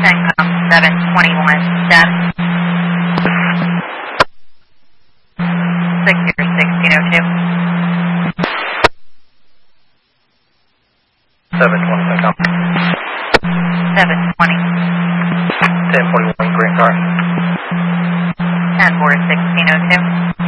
CENTCOM 721 status. 1602. 720 CENTCOM. 720. 1041 green car. 10-4 1602.